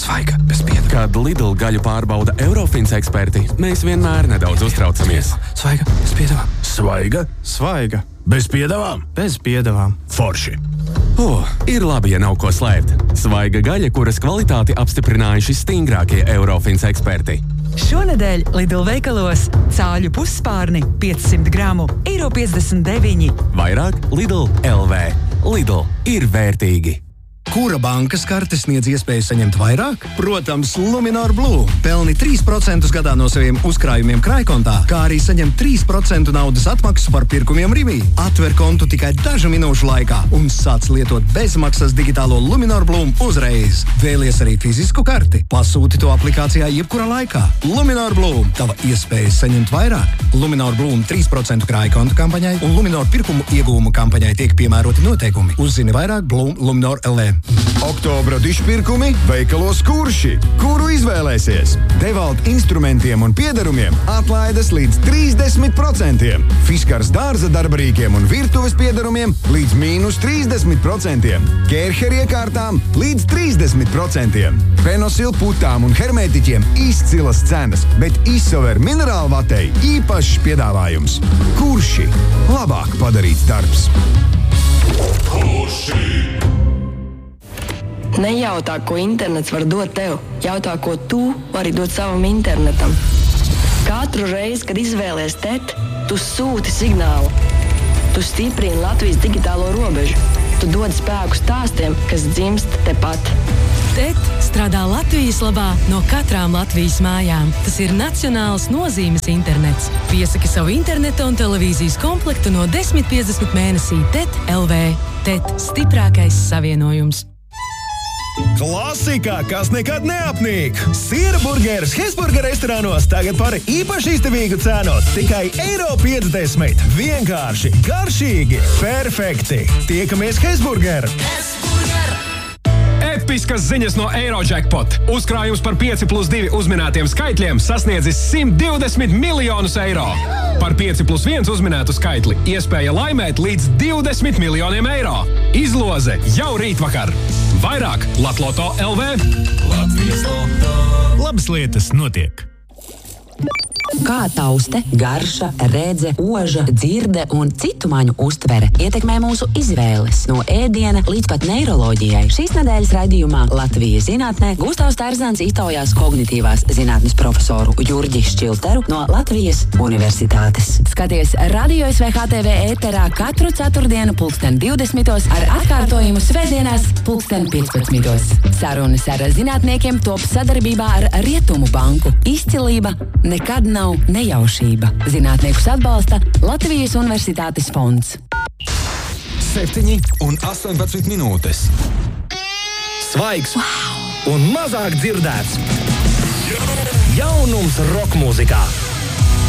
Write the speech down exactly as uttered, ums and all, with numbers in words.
Svaiga, bez piedevām. Kad Lidl gaļu pārbauda Eurofins eksperti, mēs vienmēr nedaudz uztraucamies. Svaiga, bez piedevām. Svaiga, Svaiga, bez piedevām. bez piedevām. Forši. Oh, ir labi, ja nav ko slēpt. Svaiga gaļa, kuras kvalitāti apstiprinājuši stingrākie Eurofins eksperti. Šonedēļ Lidl veikalos cāļu pusspārni piecsimt gramu, eiro piecdesmit deviņi. Vairāk Lidl L V. Lidl ir vērtīgi. Kura bankas karte sniedz iespēju saņemt vairāk? Protams, Luminor Blue. Pelni trīs procentus gadā no saviem uzkrājumiem krājkontā, kā arī saņem trīs procentus naudas atmaksu par pirkumiem Rivī. Atver kontu tikai dažu minūšu laikā un sāc lietot bezmaksas digitālo Luminor Blue uzreiz. Vēlies arī fizisku karti? Pasūti to aplikācijā jebkurā laikā. Luminor Blue. Tava iespēja saņemt vairāk. Luminor Blue trīs procentu krājkontu kampaņai un Luminor pirkumu iegūmu kampaņai tiek piemēroti noteikumi. Uzzini vairāk Blue Luminor L V. Oktobra dišpirkumi veikalos Kurši. Kuru izvēlēsies? Devalt instrumentiem un piederumiem atlaides līdz trīsdesmit procentiem. Fiskars dārza darbarīkiem un virtuves piederumiem līdz mīnus trīsdesmit procentiem. Kērheri iekārtām līdz trīsdesmit procentiem. Penosil putām un hermētiķiem izcilas cenas, bet Isover minerālu vatei īpašs piedāvājums. Kurši? Labāk padarīts darbs. Kurši? Nejautā, ko internets var dot tev. Jautā, ko tu vari dot savam internetam. Katru reizi, kad izvēlies T E T, tu sūti signālu. Tu stiprini Latvijas digitālo robežu. Tu dod spēku stāstiem, kas dzimst tepat. T E T strādā Latvijas labā no katrām Latvijas mājām. Tas ir nacionāls nozīmes internets. Piesaki savu interneta un televīzijas komplektu no desmit piecdesmit mēnesī T E T L V. T E T – stiprākais savienojums. Klasika, kas nekad neapnīk. Siera burgeris Hesburger restorānos tagad par īpaši izdevīgu cenu. Tikai eiro piecdesmit. Vienkārši, garšīgi, perfekti. Tiekamies Hesburger. Episkas ziņas no Eurojackpot. Uzkrājums par pieci plus divi uzminētiem skaitļiem sasniedzis simt divdesmit miljonus eiro. Par pieci plus viens uzminētu skaitli iespēja laimēt līdz divdesmit miljoniem eiro. Izloze jau rītvakar. Vairāk Latloto L V. Latvijas Loto. Labas lietas notiek. Kā tauste, garša, redze, oža, dzirde un citu maņu uztvere ietekmē mūsu izvēles no ēdiena līdz pat neiroloģijai. Šīs nedēļas raidījumā Latvijas zinātnē Gustavs Tarzans iztaujās kognitīvās zinātnes profesoru Jurģi Šķilteru no Latvijas Universitātes. Skaties Radio S V H T V ēterā katru ceturtdienu pulksten divdesmitos ar atkārtojumu svētdienās pulksten piecpadsmitos. Sarunas ar zinātniekiem top sadarbībā ar Rietumu banku. Izcilība nekad nav nejaušība. Zinātniekus atbalsta Latvijas Universitātes fonds. septiņi un astoņpadsmit minūtes. Svaigs wow. un mazāk dzirdēts. Jaunums rokmūzikā.